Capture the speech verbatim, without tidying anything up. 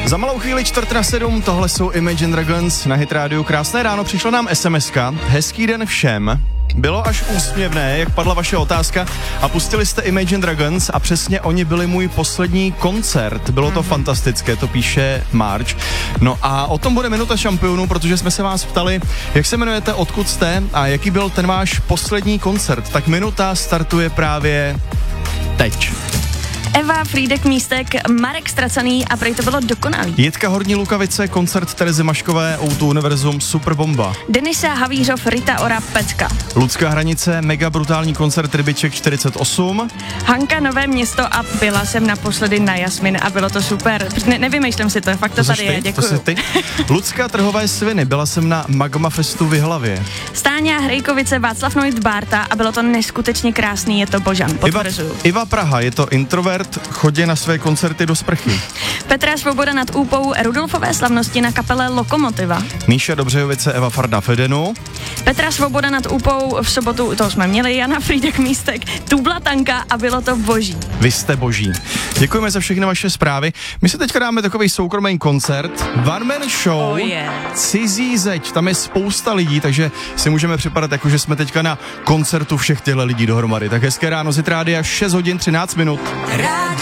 Za malou chvíli čtvrt na sedm, tohle jsou Imagine Dragons na Hit Radio. Krásné ráno, přišla nám es em eska. Hezký den všem. Bylo až úsměvné, jak padla vaše otázka a pustili jste Imagine Dragons a přesně oni byli můj poslední koncert. Bylo to mm-hmm. fantastické, to píše March. No a o tom bude Minuta šampionů, protože jsme se vás ptali, jak se jmenujete, odkud jste a jaký byl ten váš poslední koncert. Tak minuta startuje právě teď. Eva, Frýdek Místek, Marek Stracaný a prej to bylo dokonalý. Jitka Horní Lukavice, koncert Terezy Maškové, ó dva Univerzum, super bomba. Denisa Havířov, Rita Ora, Pecka. Lucka Hranice, mega brutální koncert Rybiček čtyřicet osm. Hanka, Nové Město a byla jsem naposledy na Jasmin a bylo to super. Ne, nevymýšlím si to, fakt to, to tady je, děkuju. To ty? Lucka Trhové sviny, byla jsem na Magma Festu v Jihlavě. Stáňa Hrejkovice, Václav Noit Bárta a bylo to neskutečně krásný, je to Božan, potvrzuju. Iva, Iva Praha, je to introvert, chodí na své koncerty do sprchy. Petra Svoboda nad Úpou, Rudolfové slavnosti na kapele Lokomotiva. Míša Dobřejovice, Eva Farda Fedenu. Petra Svoboda nad Úpou, v sobotu, to jsme měli, Jana Frýdek Místek, Tubla Tanka a bylo to boží. Vy jste boží. Děkujeme za všechny vaše zprávy. My se teďka dáme takový soukromý koncert, One Man Show, oh yeah. Cizí zeď, tam je spousta lidí, takže si můžeme připadat jako, že jsme teďka na koncertu všech těchto lidí dohromady. Tak hezké ráno, Hit Rádia, šest hodin třináct minut.